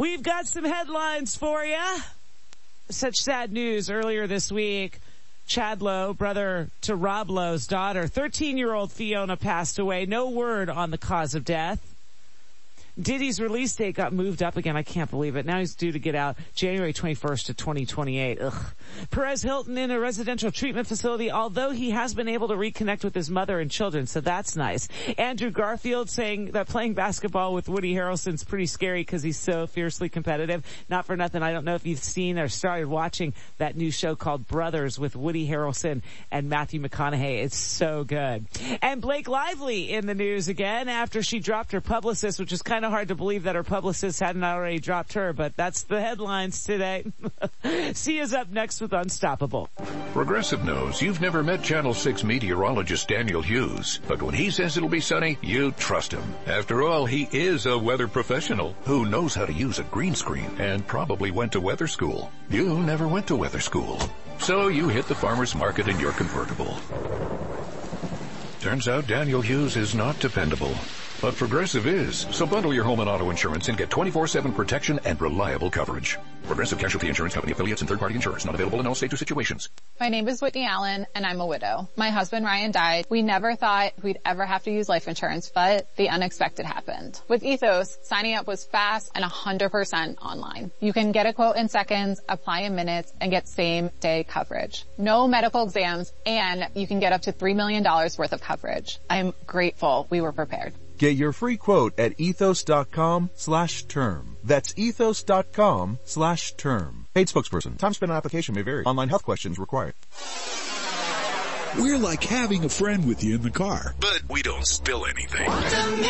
We've got some headlines for you. Such sad news earlier this week. Chad Lowe, brother to Rob Lowe's daughter, 13-year-old Fiona passed away. No word on the cause of death. Diddy's release date got moved up again. I can't believe it. Now he's due to get out January 21st of 2028. Ugh. Perez Hilton in a residential treatment facility, although he has been able to reconnect with his mother and children, so that's nice. Andrew Garfield saying that playing basketball with Woody Harrelson's pretty scary because he's so fiercely competitive. Not for nothing. I don't know if you've seen or started watching that new show called Brothers with Woody Harrelson and Matthew McConaughey. It's so good. And Blake Lively in the news again after she dropped her publicist, which is kind of hard to believe that her publicist hadn't already dropped her, but that's the headlines today. Sia's up next with Unstoppable. Progressive knows you've never met Channel 6 meteorologist Daniel Hughes, but when he says it'll be sunny, you trust him. After all, he is a weather professional who knows how to use a green screen and probably went to weather school. You never went to weather school, so you hit the farmer's market in your convertible. Turns out Daniel Hughes is not dependable. But Progressive is. So bundle your home and auto insurance and get 24/7 protection and reliable coverage. Progressive Casualty Insurance Company affiliates and third-party insurance. Not available in all states or situations. My name is Whitney Allen, and I'm a widow. My husband Ryan died. We never thought we'd ever have to use life insurance, but the unexpected happened. With Ethos, signing up was fast and 100% online. You can get a quote in seconds, apply in minutes, and get same-day coverage. No medical exams, and you can get up to $3 million worth of coverage. I'm grateful we were prepared. Get your free quote at ethos.com/term. That's ethos.com/term. Paid spokesperson. Time spent on application may vary. Online health questions required. We're like having a friend with you in the car, but we don't spill anything.